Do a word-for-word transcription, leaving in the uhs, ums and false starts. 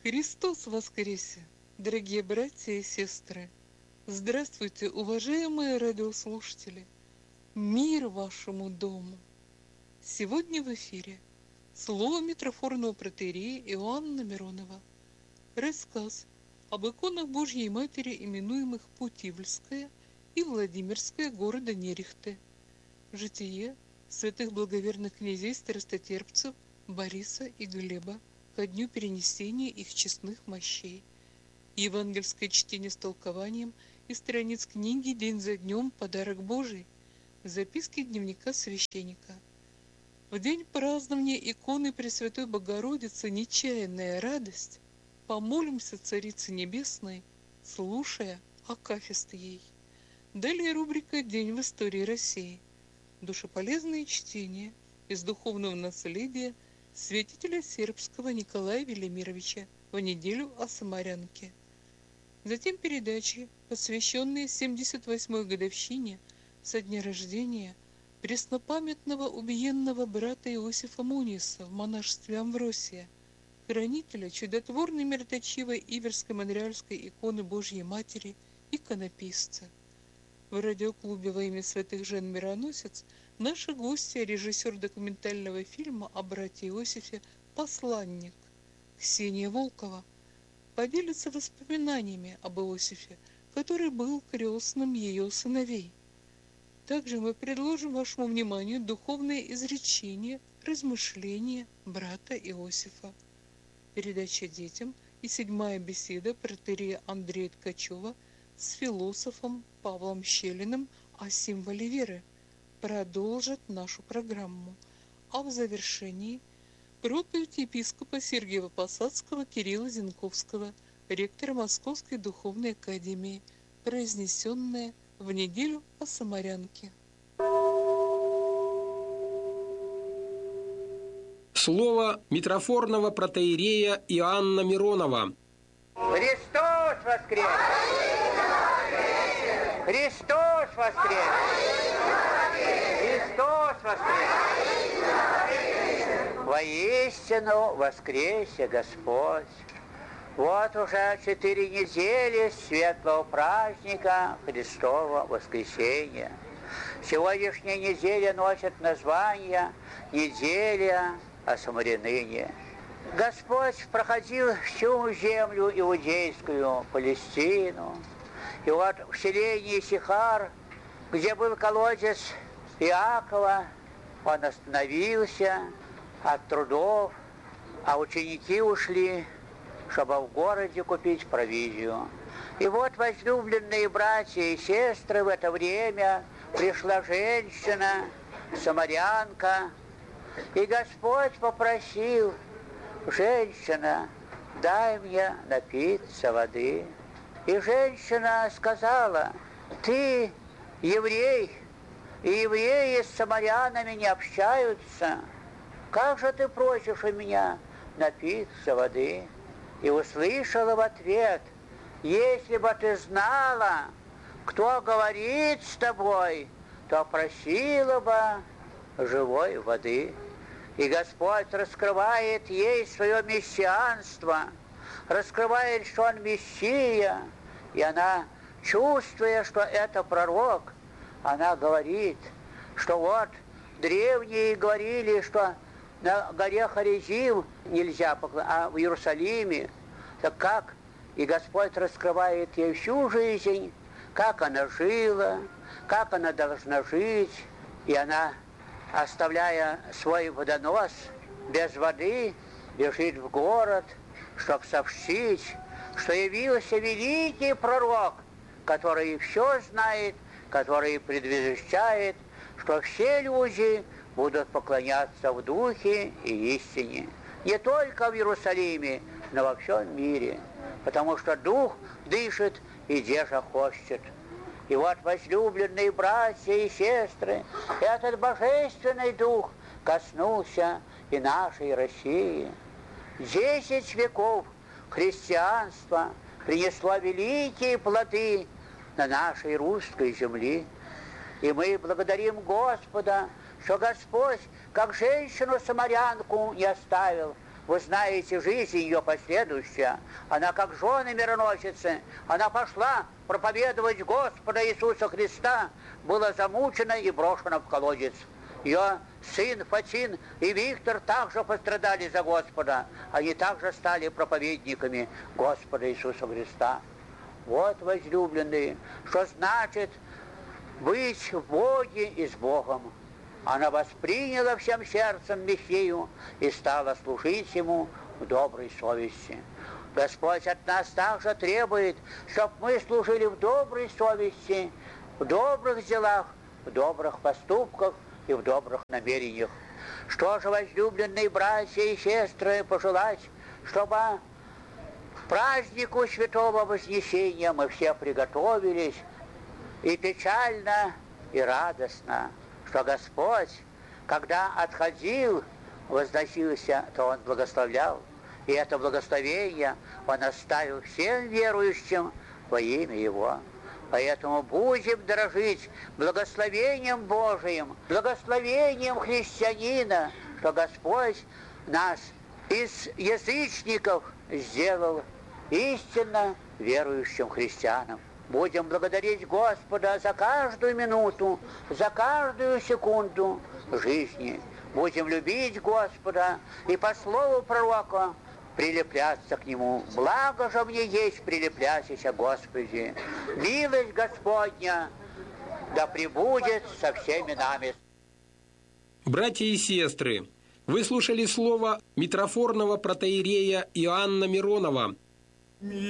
Христос воскресе! Дорогие братья и сестры! Здравствуйте, уважаемые радиослушатели! Мир вашему дому! Сегодня в эфире слово митрофорного протоиерея Иоанна Миронова. Рассказ об иконах Божьей Матери, именуемых Путивльская и Владимирская города Нерехты. Житие святых благоверных князей старостотерпцев Бориса и Глеба ко дню перенесения их честных мощей. Евангельское чтение с толкованием из страниц книги «День за днем. Подарок Божий». Записки дневника священника. В день празднования иконы Пресвятой Богородицы «Нечаянная радость» помолимся Царице Небесной, слушая акафист ей. Далее рубрика «День в истории России». Душеполезные чтения из духовного наследия святителя сербского Николая Велимировича в неделю о Самарянке. Затем передачи, посвященные семьдесят восьмой годовщине со дня рождения преснопамятного убиенного брата Иосифа Муниса в монашестве Амвросия, хранителя чудотворной мироточивой Иверской Монреальской иконы Божьей Матери, иконописца. В радиоклубе «Во имя святых жен Мироносец» наши гости, режиссер документального фильма о брате Иосифе «Посланник» Ксения Волкова, поделится воспоминаниями об Иосифе, который был крестным ее сыновей. Также мы предложим вашему вниманию духовное изречение, размышления брата Иосифа. Передача детям и седьмая беседа протоиерея Андрея Ткачева с философом Павлом Щелиным о символе веры продолжат нашу программу, а в завершении проповедь епископа Сергиево-Посадского Кирилла Зинковского, ректора Московской духовной академии, произнесенная в неделю о Самарянке. Слово митрофорного протоиерея Иоанна Миронова. Христос воскрес! Христос воскрес! Христос воскрес! Воистину воскресе Господь! Вот уже четыре недели светлого праздника Христова воскресения. Сегодняшняя неделя носит название «Неделя о Самарянине». Господь проходил всю землю иудейскую, Палестину. И вот в селении Сихар, где был колодец Иакова, он остановился от трудов, а ученики ушли, чтобы в городе купить провизию. И вот, возлюбленные братья и сестры, в это время пришла женщина, самарянка, и Господь попросил: «Женщина, дай мне напиться воды». И женщина сказала: «Ты еврей, и евреи с самарянами не общаются. Как же ты просишь у меня напиться воды?» И услышала в ответ: «Если бы ты знала, кто говорит с тобой, то просила бы живой воды». И Господь раскрывает ей свое мессианство, раскрывает, что Он Мессия, и она, чувствуя, что это пророк, она говорит, что вот древние говорили, что на горе Хорезим нельзя поклоняться, а в Иерусалиме. Так как? И Господь раскрывает ей всю жизнь, как она жила, как она должна жить, и она, оставляя свой водонос без воды, бежит в город, чтобы сообщить, что явился великий пророк, который все знает, который предвещает, что все люди будут поклоняться в духе и истине. Не только в Иерусалиме, но во всем мире. Потому что дух дышит и держа хочет. И вот, возлюбленные братья и сестры, этот божественный дух коснулся и нашей России. Десять веков христианства принесло великие плоды на нашей русской земле. И мы благодарим Господа, что Господь, как женщину-самарянку, не оставил, Вы знаете, жизнь ее последующая. Она как жены мироносицы. Она пошла проповедовать Господа Иисуса Христа, была замучена и брошена в колодец. Ее сын Фатин и Виктор также пострадали за Господа. Они также стали проповедниками Господа Иисуса Христа. Вот, возлюбленные, что значит быть в Боге и с Богом. Она восприняла всем сердцем Мессию и стала служить Ему в доброй совести. Господь от нас также требует, чтобы мы служили в доброй совести, в добрых делах, в добрых поступках и в добрых намерениях. Что же, возлюбленные братья и сестры, пожелать, чтобы к празднику Святого Вознесения мы все приготовились и печально, и радостно, что Господь, когда отходил, возносился, то Он благословлял. И это благословение Он оставил всем верующим во имя Его. Поэтому будем дорожить благословением Божиим, благословением христианина, что Господь нас из язычников сделал истинно верующим христианам. Будем благодарить Господа за каждую минуту, за каждую секунду жизни. Будем любить Господа и по слову пророка прилепляться к Нему. Благо же мне есть прилепляться, Господи. Милость Господня да пребудет со всеми нами. Братья и сестры, вы слушали слово митрофорного протоиерея Иоанна Миронова.